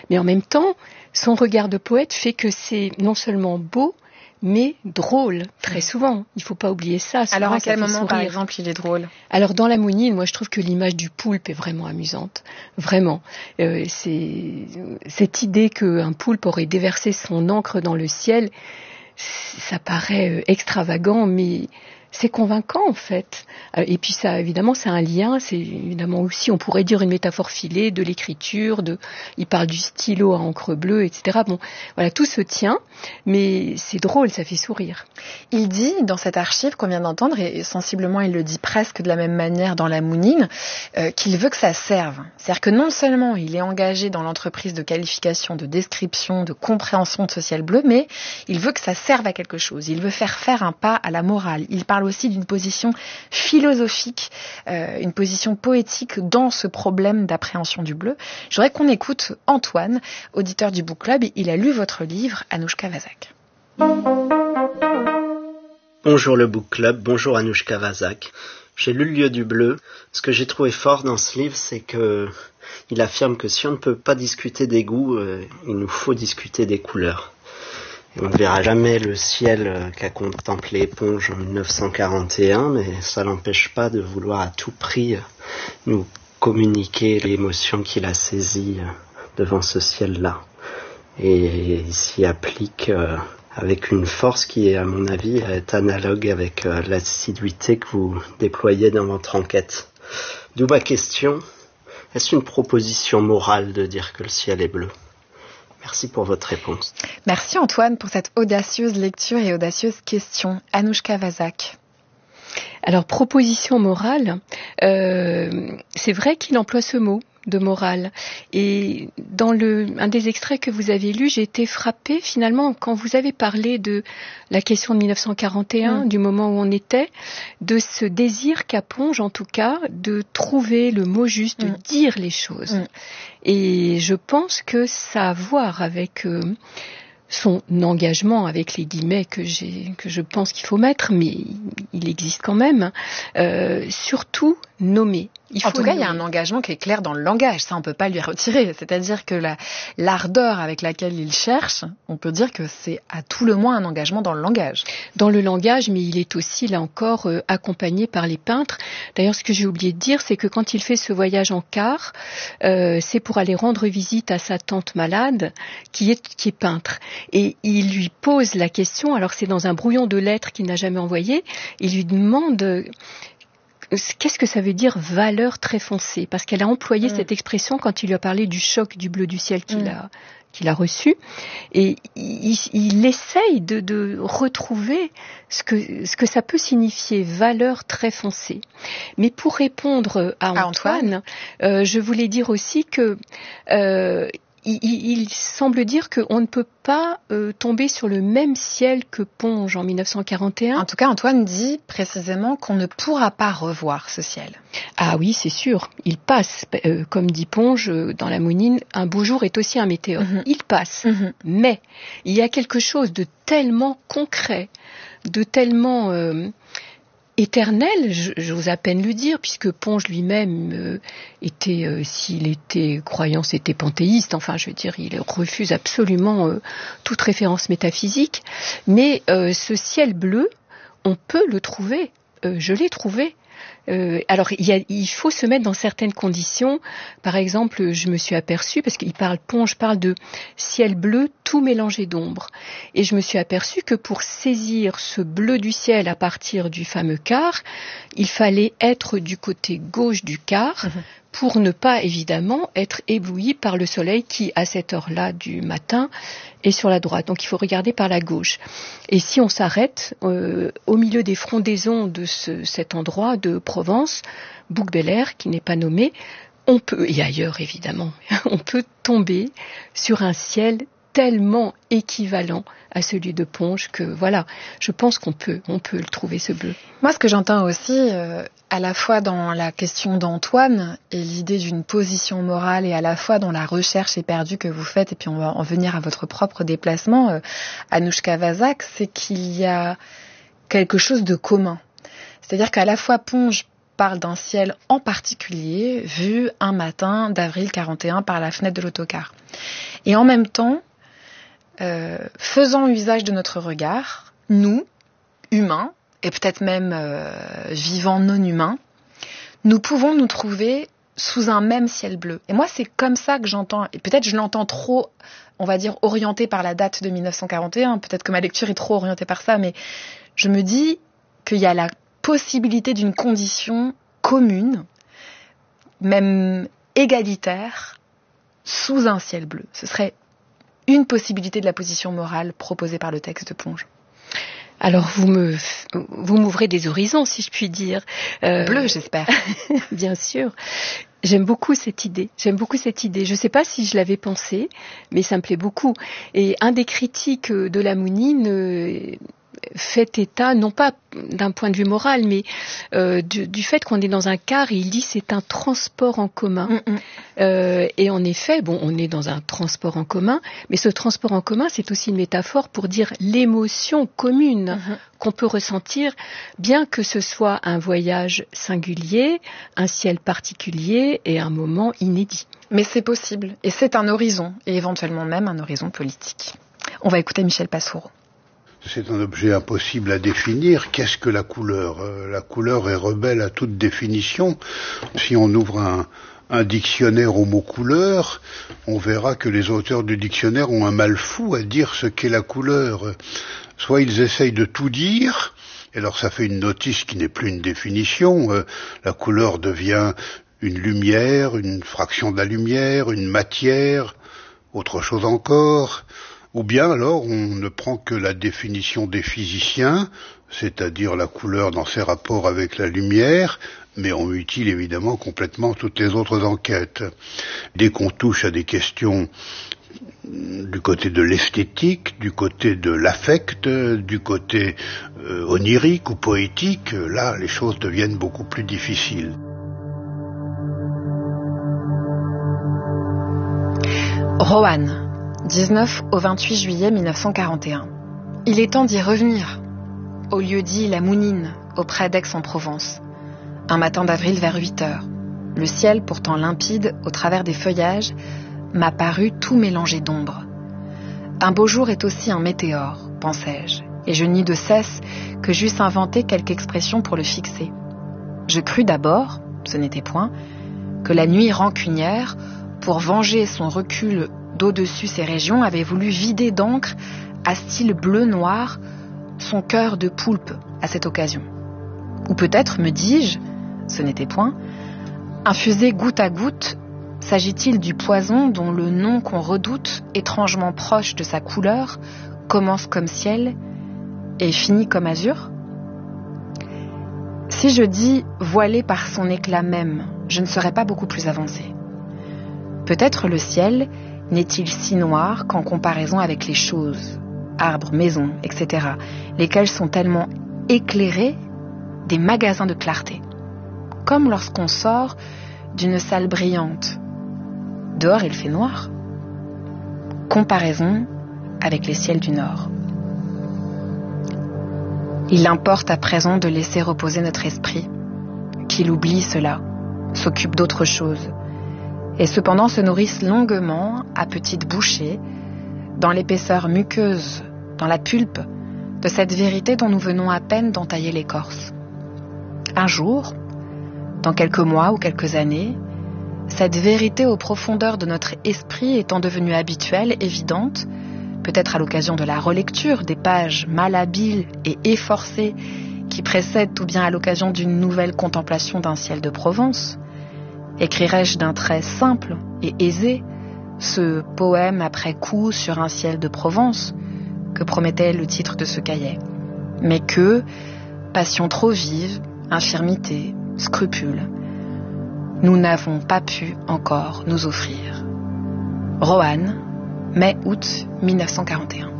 Mais en même temps, son regard de poète fait que c'est non seulement beau, mais drôle, très souvent. Il ne faut pas oublier ça. Souvent, alors, à ça quel fait moment, sourire. par exemple, il est drôle? Alors, dans La Mounine, moi, je trouve que l'image du poulpe est vraiment amusante. Vraiment. C'est cette idée qu'un poulpe aurait déversé son encre dans le ciel, ça paraît extravagant, mais c'est convaincant en fait. Et puis ça, évidemment, c'est un lien. C'est évidemment aussi, on pourrait dire une métaphore filée de l'écriture. Il parle du stylo à encre bleue, etc. Bon, voilà, tout se tient, mais c'est drôle, ça fait sourire. Il dit dans cette archive qu'on vient d'entendre, et sensiblement il le dit presque de la même manière dans La Mounine, qu'il veut que ça serve. C'est-à-dire que non seulement il est engagé dans l'entreprise de qualification, de description, de compréhension de ce ciel bleu, mais il veut que ça serve à quelque chose. Il veut faire un pas à la morale. Il parle aussi d'une position philosophique, une position poétique dans ce problème d'appréhension du bleu. Je voudrais qu'on écoute Antoine, auditeur du Book Club. Il a lu votre livre, Anouchka Vazak. Bonjour le Book Club, bonjour Anouchka Vazak. J'ai lu Le lieu du bleu. Ce que j'ai trouvé fort dans ce livre, c'est que il affirme que si on ne peut pas discuter des goûts, il nous faut discuter des couleurs. Et on ne verra jamais le ciel qu'a contemplé Ponge en 1941, mais ça l'empêche pas de vouloir à tout prix nous communiquer l'émotion qu'il a saisie devant ce ciel-là. Et il s'y applique avec une force qui, à mon avis, est analogue avec l'assiduité que vous déployez dans votre enquête. D'où ma question, est-ce une proposition morale de dire que le ciel est bleu ? Merci pour votre réponse. Merci Antoine pour cette audacieuse lecture et audacieuse question. Anouchka Vazak. Alors, proposition morale, c'est vrai qu'il emploie ce mot de morale. Et dans un des extraits que vous avez lu, j'ai été frappée finalement quand vous avez parlé de la question de 1941, du moment où on était, de ce désir qu'a Ponge en tout cas de trouver le mot juste, de dire les choses. Et je pense que ça a à voir avec son engagement, avec les guillemets que je pense qu'il faut mettre, mais il existe quand même, surtout nommer. En tout cas, il y a un engagement qui est clair dans le langage, ça on peut pas lui retirer. C'est-à-dire que l'ardeur avec laquelle il cherche, on peut dire que c'est à tout le moins un engagement dans le langage. Dans le langage, mais il est aussi, là encore, accompagné par les peintres. D'ailleurs, ce que j'ai oublié de dire, c'est que quand il fait ce voyage en car, c'est pour aller rendre visite à sa tante malade, qui est peintre. Et il lui pose la question, alors c'est dans un brouillon de lettres qu'il n'a jamais envoyé, il lui demande qu'est-ce que ça veut dire valeur très foncée, parce qu'elle a employé cette expression quand il lui a parlé du choc du bleu du ciel qu'il a reçu, et il essaye de retrouver ce que ça peut signifier, valeur très foncée. Mais pour répondre à Antoine, je voulais dire aussi que il semble dire qu'on ne peut pas tomber sur le même ciel que Ponge en 1941. En tout cas, Antoine dit précisément qu'on ne pourra pas revoir ce ciel. Ah oui, c'est sûr. Il passe, comme dit Ponge dans La Mounine, un beau jour est aussi un météore. Il passe. Mais il y a quelque chose de tellement concret, de tellement éternel, j'ose à peine le dire, puisque Ponge lui-même s'il était croyant, c'était panthéiste, enfin je veux dire, il refuse absolument toute référence métaphysique, mais ce ciel bleu, on peut le trouver, je l'ai trouvé. Alors, il faut se mettre dans certaines conditions. Par exemple, je me suis aperçue, parce Ponge parle de ciel bleu tout mélangé d'ombre. Et je me suis aperçue que pour saisir ce bleu du ciel à partir du fameux car, il fallait être du côté gauche du car, pour ne pas évidemment être ébloui par le soleil qui, à cette heure-là du matin, est sur la droite. Donc il faut regarder par la gauche. Et si on s'arrête au milieu des frondaisons de cet endroit de Provence, Bouc-Bel-Air, qui n'est pas nommé, on peut, et ailleurs évidemment, on peut tomber sur un ciel tellement équivalent à celui de Ponge que voilà, je pense qu'on peut le trouver, ce bleu. Moi, ce que j'entends aussi, à la fois dans la question d'Antoine et l'idée d'une position morale, et à la fois dans la recherche éperdue que vous faites, et puis on va en venir à votre propre déplacement, Anouchka Vazak, c'est qu'il y a quelque chose de commun. C'est-à-dire qu'à la fois Ponge parle d'un ciel en particulier, vu un matin d'avril 41 par la fenêtre de l'autocar. Et en même temps, faisant usage de notre regard, nous, humains, et peut-être même vivants non humains, nous pouvons nous trouver sous un même ciel bleu. Et moi, c'est comme ça que j'entends, et peut-être je l'entends trop, on va dire, orientée par la date de 1941, peut-être que ma lecture est trop orientée par ça, mais je me dis qu'il y a la possibilité d'une condition commune, même égalitaire, sous un ciel bleu. Ce serait une possibilité de la position morale proposée par le texte de Ponge. Alors vous m'ouvrez des horizons, si je puis dire. Bleu, j'espère. Bien sûr. J'aime beaucoup cette idée. Je ne sais pas si je l'avais pensée, mais ça me plaît beaucoup. Et un des critiques de la Mounine fait état, non pas d'un point de vue moral, mais du fait qu'on est dans un car, et il dit c'est un transport en commun. Et en effet, on est dans un transport en commun, mais ce transport en commun, c'est aussi une métaphore pour dire l'émotion commune qu'on peut ressentir, bien que ce soit un voyage singulier, un ciel particulier et un moment inédit. Mais c'est possible, et c'est un horizon, et éventuellement même un horizon politique. On va écouter Michel Pastoureau. C'est un objet impossible à définir. Qu'est-ce que la couleur ? La couleur est rebelle à toute définition. Si on ouvre un dictionnaire au mot couleur, on verra que les auteurs du dictionnaire ont un mal fou à dire ce qu'est la couleur. Soit ils essayent de tout dire, et alors ça fait une notice qui n'est plus une définition. La couleur devient une lumière, une fraction de la lumière, une matière, autre chose encore. Ou bien alors on ne prend que la définition des physiciens, c'est-à-dire la couleur dans ses rapports avec la lumière, mais on mutile évidemment complètement toutes les autres enquêtes. Dès qu'on touche à des questions du côté de l'esthétique, du côté de l'affect, du côté onirique ou poétique, là les choses deviennent beaucoup plus difficiles. Roanne, 19 au 28 juillet 1941. Il est temps d'y revenir. Au lieu-dit La Mounine, auprès d'Aix-en-Provence. Un matin d'avril vers 8 heures. Le ciel, pourtant limpide, au travers des feuillages, m'a paru tout mélangé d'ombre. Un beau jour est aussi un météore, pensais-je, et je n'eus de cesse que j'eusse inventé quelque expression pour le fixer. Je crus d'abord, ce n'était point, que la nuit rancunière, pour venger son recul d'au-dessus ces régions, avait voulu vider d'encre à style bleu-noir son cœur de poulpe à cette occasion. Ou peut-être, me dis-je, ce n'était point, infusé goutte à goutte, s'agit-il du poison dont le nom qu'on redoute, étrangement proche de sa couleur, commence comme ciel et finit comme azur ? Si je dis voilé par son éclat même, je ne serais pas beaucoup plus avancé. Peut-être le ciel n'est-il si noir qu'en comparaison avec les choses, arbres, maisons, etc., lesquelles sont tellement éclairées des magasins de clarté, comme lorsqu'on sort d'une salle brillante. Dehors, il fait noir. Comparaison avec les ciels du Nord. Il importe à présent de laisser reposer notre esprit, qu'il oublie cela, s'occupe d'autre chose, et cependant se nourrisse longuement, à petites bouchées, dans l'épaisseur muqueuse, dans la pulpe, de cette vérité dont nous venons à peine d'entailler l'écorce. Un jour, dans quelques mois ou quelques années, cette vérité aux profondeurs de notre esprit étant devenue habituelle, évidente, peut-être à l'occasion de la relecture des pages malhabiles et efforcées qui précèdent ou bien à l'occasion d'une nouvelle contemplation d'un ciel de Provence, écrirai-je d'un trait simple et aisé ce poème après coup sur un ciel de Provence que promettait le titre de ce cahier, mais que, passion trop vive, infirmité, scrupule, nous n'avons pas pu encore nous offrir. Roanne, mai-août 1941.